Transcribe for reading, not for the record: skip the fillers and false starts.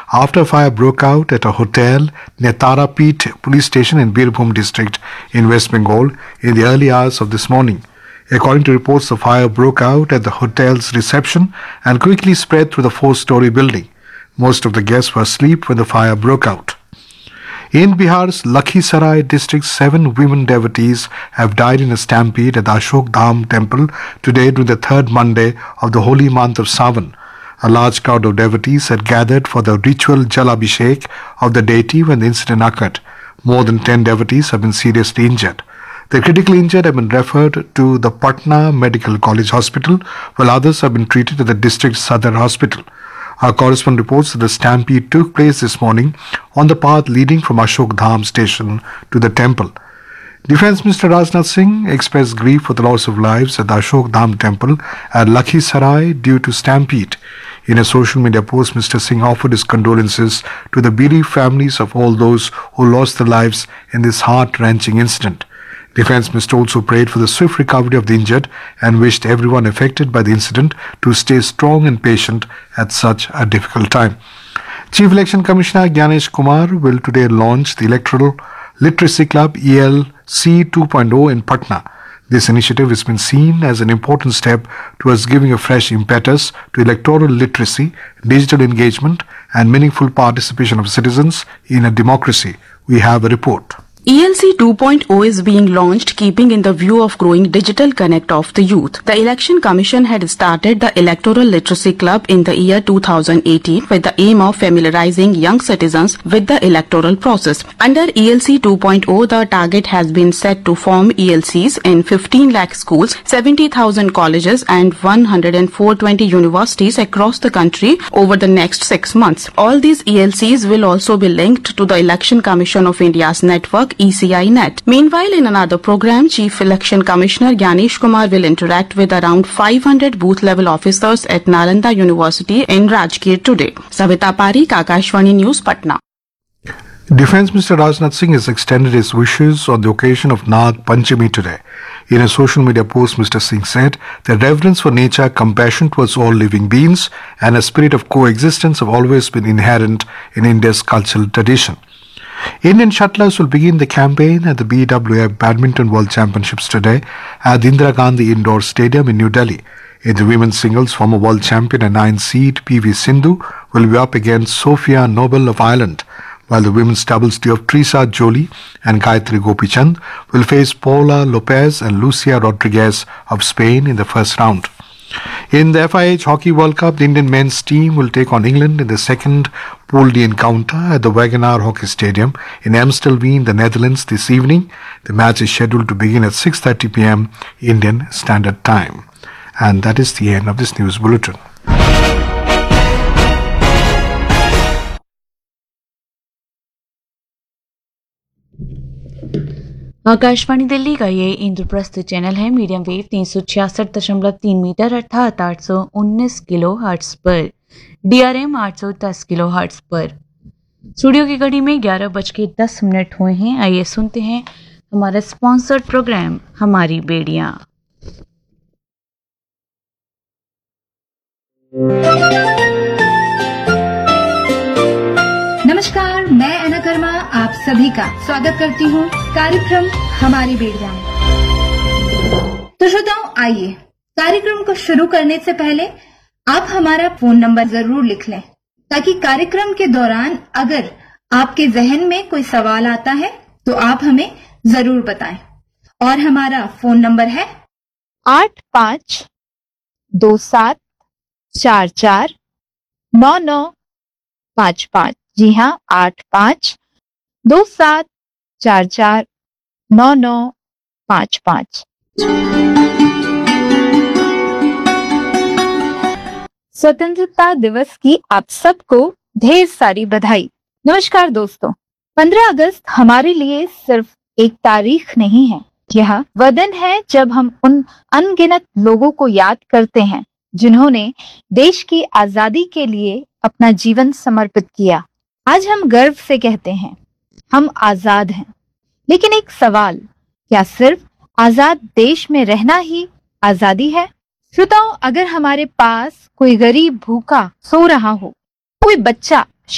after a fire broke out at a hotel near Tarapet police station in Birbhum district in West Bengal in the early hours of this morning. According to reports, the fire broke out at the hotel's reception and quickly spread through the four-story building. Most of the guests were asleep when the fire broke out. In Bihar's Lakhisarai district, 7 women devotees have died in a stampede at the Ashok Dham temple today during the third Monday of the holy month of Sawan. A large crowd of devotees had gathered for the ritual Jalabhishek of the deity when the incident occurred. More than 10 devotees have been seriously injured. The critically injured have been referred to the Patna Medical College Hospital, while others have been treated at the district Sadar Hospital. Our correspondent reports that the stampede took place this morning on the path leading from Ashok Dham station to the temple. Defence Minister Rajnath Singh expressed grief for the loss of lives at the Ashok Dham temple at Lakhisarai due to stampede. In a social media post, Mr. Singh offered his condolences to the bereaved families of all those who lost their lives in this heart-wrenching incident. Defence Minister also prayed for the swift recovery of the injured and wished everyone affected by the incident to stay strong and patient at such a difficult time. Chief Election Commissioner Gyanesh Kumar will today launch the Electoral Literacy Club ELC 2.0 in Patna. This initiative has been seen as an important step towards giving a fresh impetus to electoral literacy, digital engagement and meaningful participation of citizens in a democracy. We have a report. ELC 2.0 is being launched keeping in the view of growing digital connect of the youth. The Election Commission had started the Electoral Literacy Club in the year 2018 with the aim of familiarizing young citizens with the electoral process. Under ELC 2.0, the target has been set to form ELCs in 15 lakh schools, 70,000 colleges and 104 universities across the country over the next 6 months. All these ELCs will also be linked to the Election Commission of India's network ECI Net. Meanwhile, in another program, Chief Election Commissioner Gyanesh Kumar will interact with around 500 booth-level officers at Nalanda University in Rajgir today. Savita Parik, Akashvani News, Patna. Defence Minister Rajnath Singh has extended his wishes on the occasion of Nag Panchami today. In a social media post, Mr. Singh said that reverence for nature, compassion towards all living beings and a spirit of coexistence have always been inherent in India's cultural tradition. Indian shuttlers will begin the campaign at the BWF Badminton World Championships today at the Indira Gandhi Indoor Stadium in New Delhi. In the women's singles, former world champion and 9th seed PV Sindhu will be up against Sophia Noble of Ireland, while the women's doubles duo of Teresa Jolie and Gayatri Gopichand will face Paula Lopez and Lucia Rodriguez of Spain in the first round. In the FIH Hockey World Cup, the Indian men's team will take on England in the second Pool D encounter at the Wagenaar Hockey Stadium in Amstelveen, the Netherlands this evening. The match is scheduled to begin at 6:30 p.m. Indian Standard Time. And that is the end of this news bulletin. Akashvani Delhi का ये Indraprastha channel है। Medium wave 366.3 metre अर्थात 819 kilo hertz पर, DRM 810 kilo hertz पर। Studio की घड़ी में 11:10 हुए हैं। आइए सुनते हैं हमारा स्पॉन्सर्ड प्रोग्राम हमारी बेड़ियां। नमस्कार, मैं अना कर्मा आप सभी का स्वागत करती हूँ कार्यक्रम हमारी बेड़ियां। तो श्रोताओं, आइए कार्यक्रम को शुरू करने से पहले आप हमारा फोन नंबर जरूर लिख लें, ताकि कार्यक्रम के दौरान अगर आपके जहन में कोई सवाल आता है तो आप हमें जरूर बताएं। और हमारा फोन नंबर है 8527449955। जी हाँ, 8527449955। स्वतंत्रता दिवस की आप सबको ढेर सारी बधाई। नमस्कार दोस्तों, 15 अगस्त हमारे लिए सिर्फ एक तारीख नहीं है, यह वह दिन है जब हम उन अनगिनत लोगों को याद करते हैं जिन्होंने देश की आजादी के लिए अपना जीवन समर्पित किया। आज हम गर्व से कहते हैं हम आजाद हैं, लेकिन एक सवाल, क्या सिर्फ आजाद देश में रहना ही आजादी है? श्रोताओं, अगर हमारे पास कोई गरीब भूखा सो रहा हो, कोई बच्चा